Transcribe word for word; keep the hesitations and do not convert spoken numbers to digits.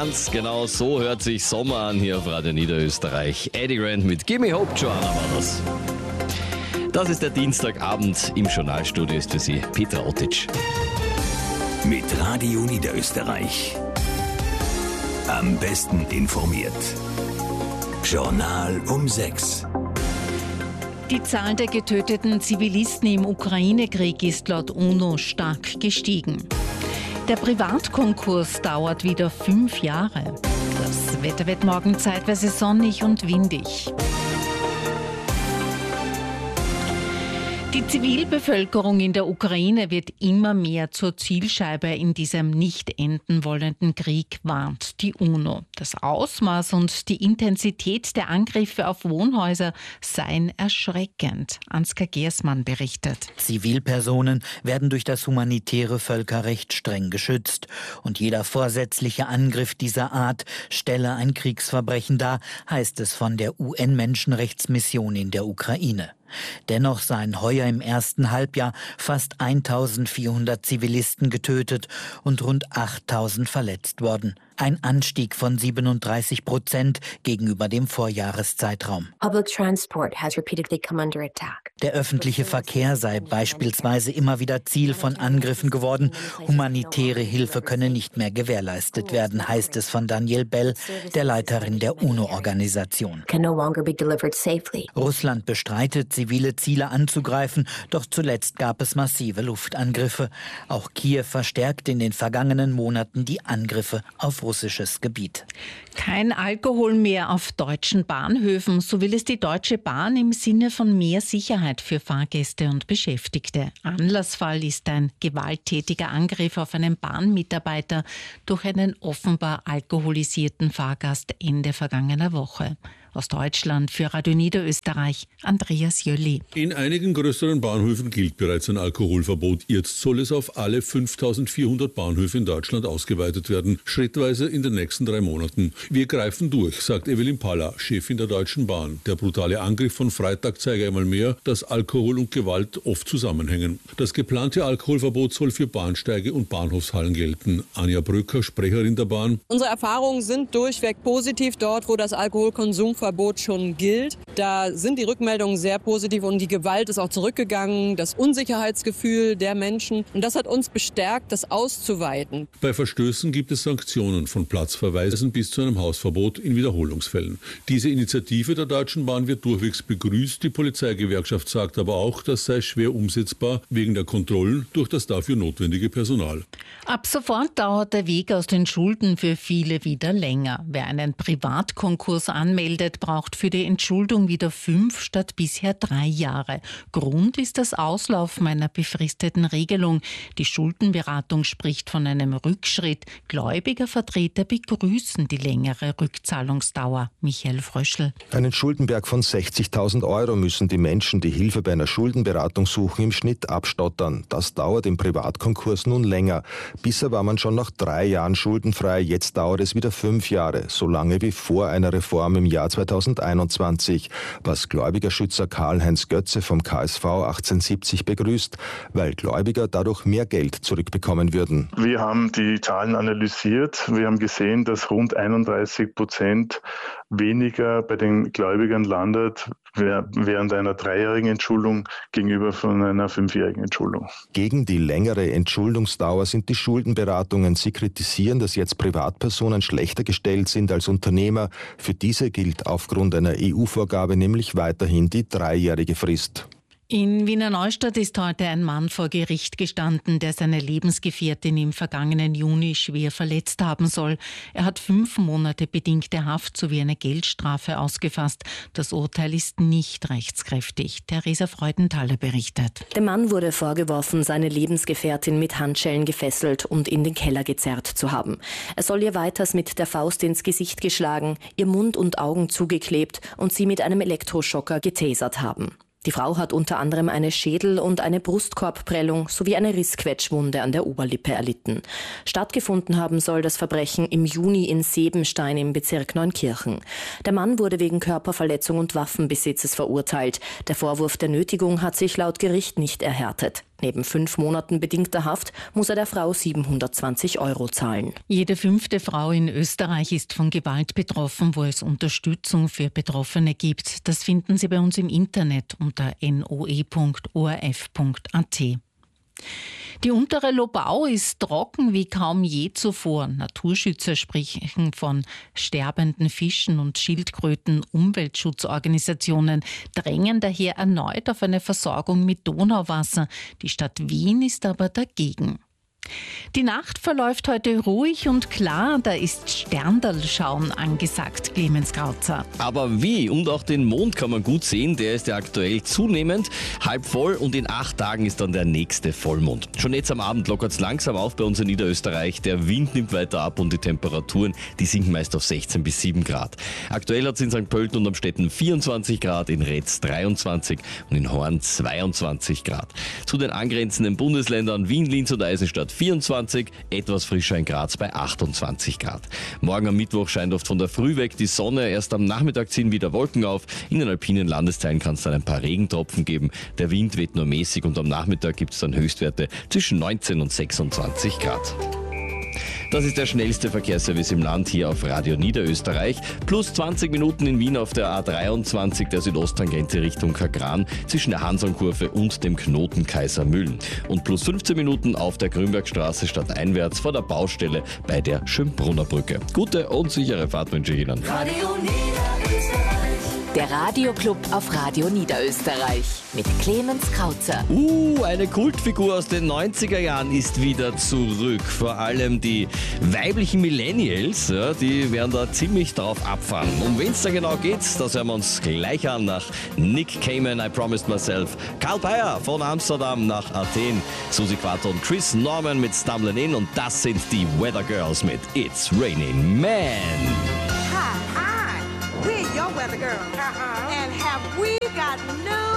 Ganz genau so hört sich Sommer an hier auf Radio Niederösterreich. Eddie Grant mit Gimme Hope, Joanna war das. Das ist der Dienstagabend. Im Journalstudio ist für Sie Petra Ottitsch. Mit Radio Niederösterreich. Am besten informiert. Journal um sechs. Die Zahl der getöteten Zivilisten im Ukraine-Krieg ist laut UNO stark gestiegen. Der Privatkonkurs dauert wieder fünf Jahre. Das Wetter wird morgen zeitweise sonnig und windig. Die Zivilbevölkerung in der Ukraine wird immer mehr zur Zielscheibe in diesem nicht enden wollenden Krieg, warnt die UNO. Das Ausmaß und die Intensität der Angriffe auf Wohnhäuser seien erschreckend. Ansgar Gersmann berichtet. Zivilpersonen werden durch das humanitäre Völkerrecht streng geschützt. Und jeder vorsätzliche Angriff dieser Art stelle ein Kriegsverbrechen dar, heißt es von der U N-Menschenrechtsmission in der Ukraine. Dennoch seien heuer im ersten Halbjahr fast eintausendvierhundert Zivilisten getötet und rund achttausend verletzt worden. Ein Anstieg von siebenunddreißig Prozent gegenüber dem Vorjahreszeitraum. Public transport has repeatedly come under attack. Der öffentliche Verkehr sei beispielsweise immer wieder Ziel von Angriffen geworden. Humanitäre Hilfe könne nicht mehr gewährleistet werden, heißt es von Danielle Bell, der Leiterin der UNO-Organisation. Can no longer be delivered safely. Russland bestreitet, zivile Ziele anzugreifen, doch zuletzt gab es massive Luftangriffe. Auch Kiew verstärkt in den vergangenen Monaten die Angriffe auf russisches Gebiet. Kein Alkohol mehr auf deutschen Bahnhöfen, so will es die Deutsche Bahn im Sinne von mehr Sicherheit für Fahrgäste und Beschäftigte. Anlassfall ist ein gewalttätiger Angriff auf einen Bahnmitarbeiter durch einen offenbar alkoholisierten Fahrgast Ende vergangener Woche. Aus Deutschland für Radio Niederösterreich, Andreas Jölli. In einigen größeren Bahnhöfen gilt bereits ein Alkoholverbot. Jetzt soll es auf alle fünftausendvierhundert Bahnhöfe in Deutschland ausgeweitet werden, schrittweise in den nächsten drei Monaten. Wir greifen durch, sagt Evelyn Palla, Chefin der Deutschen Bahn. Der brutale Angriff von Freitag zeige einmal mehr, dass Alkohol und Gewalt oft zusammenhängen. Das geplante Alkoholverbot soll für Bahnsteige und Bahnhofshallen gelten. Anja Bröcker, Sprecherin der Bahn. Unsere Erfahrungen sind durchweg positiv dort, wo das Alkoholkonsum Verbot schon gilt. Da sind die Rückmeldungen sehr positiv und die Gewalt ist auch zurückgegangen, das Unsicherheitsgefühl der Menschen. Und das hat uns bestärkt, das auszuweiten. Bei Verstößen gibt es Sanktionen von Platzverweisen bis zu einem Hausverbot in Wiederholungsfällen. Diese Initiative der Deutschen Bahn wird durchwegs begrüßt. Die Polizeigewerkschaft sagt aber auch, das sei schwer umsetzbar wegen der Kontrollen durch das dafür notwendige Personal. Ab sofort dauert der Weg aus den Schulden für viele wieder länger. Wer einen Privatkonkurs anmeldet, braucht für die Entschuldung wieder fünf statt bisher drei Jahre. Grund ist das Auslaufen einer befristeten Regelung. Die Schuldenberatung spricht von einem Rückschritt. Gläubigervertreter begrüßen die längere Rückzahlungsdauer. Michael Fröschl. Einen Schuldenberg von sechzigtausend Euro müssen die Menschen, die Hilfe bei einer Schuldenberatung suchen, im Schnitt abstottern. Das dauert im Privatkonkurs nun länger. Bisher war man schon nach drei Jahren schuldenfrei. Jetzt dauert es wieder fünf Jahre. So lange wie vor einer Reform im Jahr zweitausendeinundzwanzig, was Gläubigerschützer Karl-Heinz Götze vom K S V achtzehnhundert begrüßt, weil Gläubiger dadurch mehr Geld zurückbekommen würden. Wir haben die Zahlen analysiert. Wir haben gesehen, dass rund einunddreißig Prozent weniger bei den Gläubigern landet während einer dreijährigen Entschuldung gegenüber von einer fünfjährigen Entschuldung. Gegen die längere Entschuldungsdauer sind die Schuldenberatungen. Sie kritisieren, dass jetzt Privatpersonen schlechter gestellt sind als Unternehmer. Für diese gilt aufgrund einer E U-Vorgabe nämlich weiterhin die dreijährige Frist. In Wiener Neustadt ist heute ein Mann vor Gericht gestanden, der seine Lebensgefährtin im vergangenen Juni schwer verletzt haben soll. Er hat fünf Monate bedingte Haft sowie eine Geldstrafe ausgefasst. Das Urteil ist nicht rechtskräftig. Theresa Freudenthaler berichtet. Dem Mann wurde vorgeworfen, seine Lebensgefährtin mit Handschellen gefesselt und in den Keller gezerrt zu haben. Er soll ihr weiters mit der Faust ins Gesicht geschlagen, ihr Mund und Augen zugeklebt und sie mit einem Elektroschocker getasert haben. Die Frau hat unter anderem eine Schädel- und eine Brustkorbprellung sowie eine Rissquetschwunde an der Oberlippe erlitten. Stattgefunden haben soll das Verbrechen im Juni in Sebenstein im Bezirk Neunkirchen. Der Mann wurde wegen Körperverletzung und Waffenbesitzes verurteilt. Der Vorwurf der Nötigung hat sich laut Gericht nicht erhärtet. Neben fünf Monaten bedingter Haft muss er der Frau siebenhundertzwanzig Euro zahlen. Jede fünfte Frau in Österreich ist von Gewalt betroffen, wo es Unterstützung für Betroffene gibt. Das finden Sie bei uns im Internet unter n o e punkt o r f punkt a t. Die untere Lobau ist trocken wie kaum je zuvor. Naturschützer sprechen von sterbenden Fischen und Schildkröten. Umweltschutzorganisationen drängen daher erneut auf eine Versorgung mit Donauwasser. Die Stadt Wien ist aber dagegen. Die Nacht verläuft heute ruhig und klar, da ist Sterndalschauen angesagt, Clemens Krauzer. Aber wie? Und auch den Mond kann man gut sehen, der ist ja aktuell zunehmend halb voll und in acht Tagen ist dann der nächste Vollmond. Schon jetzt am Abend lockert es langsam auf bei uns in Niederösterreich, der Wind nimmt weiter ab und die Temperaturen, die sinken meist auf sechzehn bis sieben Grad. Aktuell hat es in Sankt Pölten und Amstetten vierundzwanzig Grad, in Retz dreiundzwanzig und in Horn zweiundzwanzig Grad. Zu den angrenzenden Bundesländern Wien, Linz und Eisenstadt vierundzwanzig, etwas frischer in Graz bei achtundzwanzig Grad. Morgen am Mittwoch scheint oft von der Früh weg die Sonne, erst am Nachmittag ziehen wieder Wolken auf. In den alpinen Landesteilen kann es dann ein paar Regentropfen geben. Der Wind weht nur mäßig und am Nachmittag gibt es dann Höchstwerte zwischen neunzehn und sechsundzwanzig Grad. Das ist der schnellste Verkehrsservice im Land hier auf Radio Niederösterreich. Plus zwanzig Minuten in Wien auf der A dreiundzwanzig, der Südosttangente Richtung Kagran, zwischen der Hansonkurve und dem Knoten Kaisermühlen. Und plus fünfzehn Minuten auf der Grünbergstraße stadteinwärts vor der Baustelle bei der Schönbrunner Brücke. Gute und sichere Fahrt wünsche ich Ihnen. Radio Niederösterreich. Der Radioclub auf Radio Niederösterreich mit Clemens Krauzer. Uh, eine Kultfigur aus den neunziger Jahren ist wieder zurück. Vor allem die weiblichen Millennials, ja, die werden da ziemlich drauf abfahren. Um wen es da genau geht, das hören wir uns gleich an nach Nick Cayman, I Promised Myself, Karl Bayer von Amsterdam nach Athen, Susi Quattro und Chris Norman mit Stumbling In und das sind die Weather Girls mit It's Raining Men. Hi, hi, we're your weather girls. Uh-huh. And have we got news?